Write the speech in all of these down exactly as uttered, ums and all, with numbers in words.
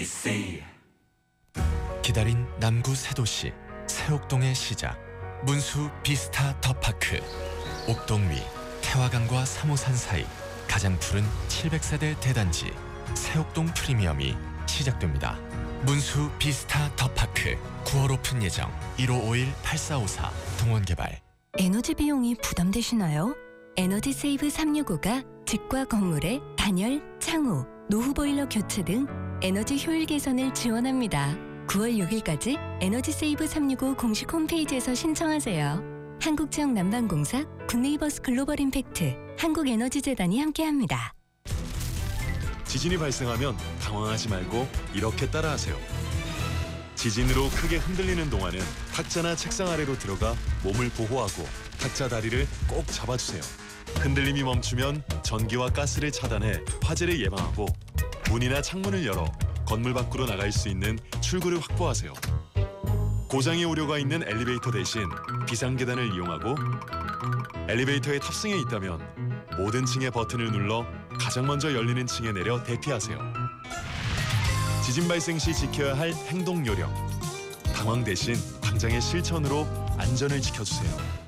기다린 남구 새도시 새옥동의 시작, 문수 비스타 더파크. 옥동 위 태화강과 삼호산 사이 가장 푸른 칠백 세대 대단지 새옥동 프리미엄이 시작됩니다. 문수 비스타 더파크 구월 오픈 예정. 일오오일 팔사오사 동원개발. 에너지 비용이 부담되시나요? 에너지 세이브 삼육오가 집과 건물의 단열, 창호, 노후 보일러 교체 등 에너지 효율 개선을 지원합니다. 구월 육일까지 에너지 세이브 삼육오 공식 홈페이지에서 신청하세요. 한국지역 난방공사, 굿네이버스 글로벌 임팩트, 한국에너지재단이 함께합니다. 지진이 발생하면 당황하지 말고 이렇게 따라하세요. 지진으로 크게 흔들리는 동안은 탁자나 책상 아래로 들어가 몸을 보호하고 탁자 다리를 꼭 잡아주세요. 흔들림이 멈추면 전기와 가스를 차단해 화재를 예방하고 문이나 창문을 열어 건물 밖으로 나갈 수 있는 출구를 확보하세요. 고장의 우려가 있는 엘리베이터 대신 비상계단을 이용하고 엘리베이터에 탑승해 있다면 모든 층의 버튼을 눌러 가장 먼저 열리는 층에 내려 대피하세요. 지진 발생 시 지켜야 할 행동 요령. 당황 대신 당장의 실천으로 안전을 지켜주세요.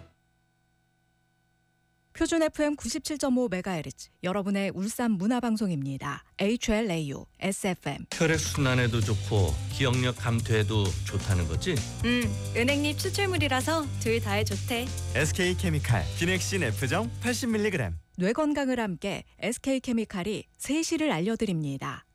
표준 에프엠 구십칠 점 오 메가헤르츠 여러분의 울산 문화방송입니다. 에이치엘에이유, 에스에프엠. 혈액순환에도 좋고 기억력 감퇴에도 좋다는 거지? 음, 은행잎 추출물이라서 둘 다에 좋대. 에스케이케미칼 비넥신 F정 팔십 밀리그램. 뇌 건강을 함께 에스케이케미칼이 세시를 알려드립니다.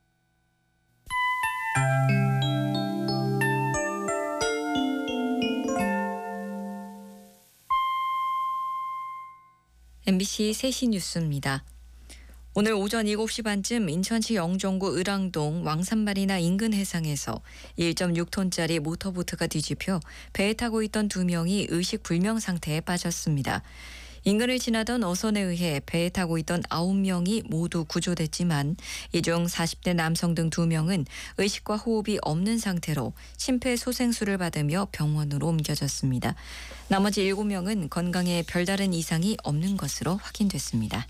엠비씨 세시 뉴스입니다. 오늘 오전 일곱 시 반쯤 인천시 영종구 을왕동 왕산마리나 인근 해상에서 일 점 육 톤짜리 모터보트가 뒤집혀 배에 타고 있던 두 명이 의식불명 상태에 빠졌습니다. 인근을 지나던 어선에 의해 배에 타고 있던 아홉 명이 모두 구조됐지만 이 중 사십 대 남성 등 두 명은 의식과 호흡이 없는 상태로 심폐소생술을 받으며 병원으로 옮겨졌습니다. 나머지 일곱 명은 건강에 별다른 이상이 없는 것으로 확인됐습니다.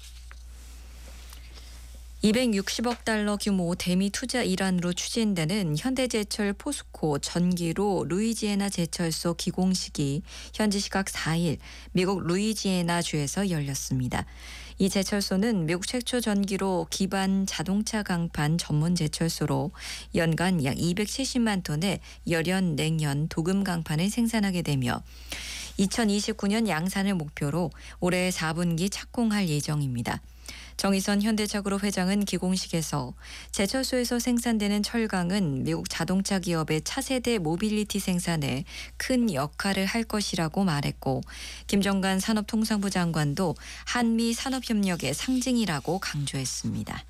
이백육십억 달러 규모 대미 투자 일환으로 추진되는 현대제철 포스코 전기로 루이지애나 제철소 기공식이 현지 시각 사 일 미국 루이지애나주에서 열렸습니다. 이 제철소는 미국 최초 전기로 기반 자동차 강판 전문 제철소로 연간 약 이백칠십만 톤의 열연, 냉연, 도금 강판을 생산하게 되며 이천이십구 년 양산을 목표로 올해 사 분기 착공할 예정입니다. 정의선 현대차그룹 회장은 기공식에서 제철소에서 생산되는 철강은 미국 자동차 기업의 차세대 모빌리티 생산에 큰 역할을 할 것이라고 말했고, 김정관 산업통상부 장관도 한미 산업협력의 상징이라고 강조했습니다.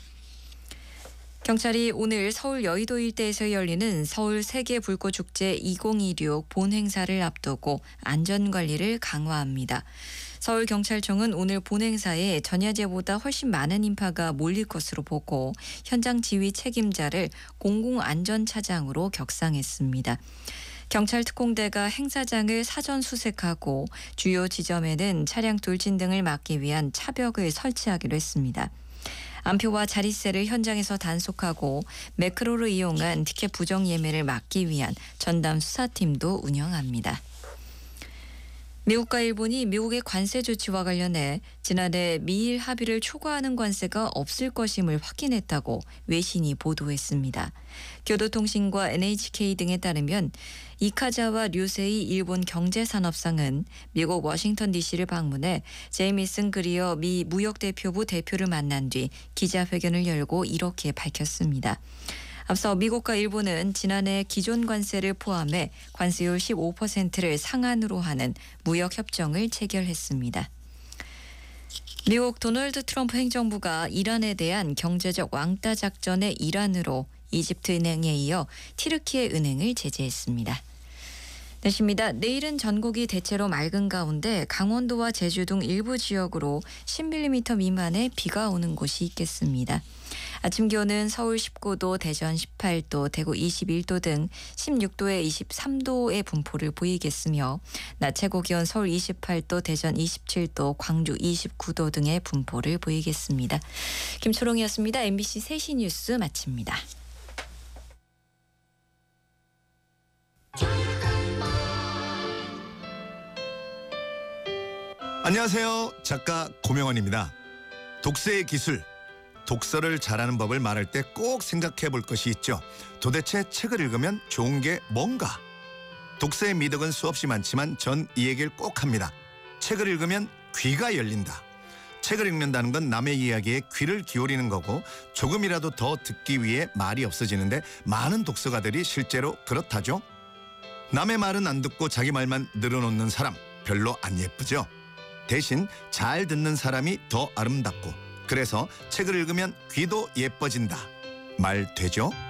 경찰이 오늘 서울 여의도 일대에서 열리는 서울 세계불꽃축제 이천이십육 본행사를 앞두고 안전관리를 강화합니다. 서울경찰청은 오늘 본행사에 전야제보다 훨씬 많은 인파가 몰릴 것으로 보고 현장 지휘 책임자를 공공안전차장으로 격상했습니다. 경찰 특공대가 행사장을 사전 수색하고 주요 지점에는 차량 돌진 등을 막기 위한 차벽을 설치하기로 했습니다. 암표와 자릿세를 현장에서 단속하고 매크로를 이용한 티켓 부정 예매를 막기 위한 전담 수사팀도 운영합니다. 미국과 일본이 미국의 관세 조치와 관련해 지난해 미일 합의를 초과하는 관세가 없을 것임을 확인했다고 외신이 보도했습니다. 교도통신과 엔에이치케이 등에 따르면 이카자와 류세이 일본 경제산업상은 미국 워싱턴 디씨를 방문해 제이미슨 그리어 미 무역대표부 대표를 만난 뒤 기자회견을 열고 이렇게 밝혔습니다. 앞서 미국과 일본은 지난해 기존 관세를 포함해 관세율 십오 퍼센트를 상한으로 하는 무역협정을 체결했습니다. 미국 도널드 트럼프 행정부가 이란에 대한 경제적 왕따 작전의 일환으로 이집트 은행에 이어 티르키예 은행을 제재했습니다. 날씨입니다. 내일은 전국이 대체로 맑은 가운데 강원도와 제주 등 일부 지역으로 십 밀리미터 미만의 비가 오는 곳이 있겠습니다. 아침 기온은 서울 십구 도, 대전 십팔 도, 대구 이십일 도 등 십육 도에 이십삼 도의 분포를 보이겠으며 낮 최고 기온 서울 이십팔 도, 대전 이십칠 도, 광주 이십구 도 등의 분포를 보이겠습니다. 김초롱이었습니다. 엠비씨 세시 뉴스 마칩니다. 안녕하세요. 작가 고명원입니다. 독서의 기술, 독서를 잘하는 법을 말할 때 꼭 생각해 볼 것이 있죠. 도대체 책을 읽으면 좋은 게 뭔가? 독서의 미덕은 수없이 많지만 전 이 얘기를 꼭 합니다. 책을 읽으면 귀가 열린다. 책을 읽는다는 건 남의 이야기에 귀를 기울이는 거고 조금이라도 더 듣기 위해 말이 없어지는데 많은 독서가들이 실제로 그렇다죠. 남의 말은 안 듣고 자기 말만 늘어놓는 사람 별로 안 예쁘죠. 대신 잘 듣는 사람이 더 아름답고 그래서 책을 읽으면 귀도 예뻐진다. 말 되죠?